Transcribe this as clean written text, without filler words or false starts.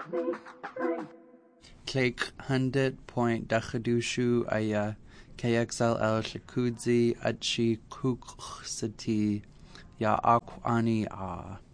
Clake 100.Dakadushu aya KXLL Shikudzi Achi Kuksati Ya Akwani A.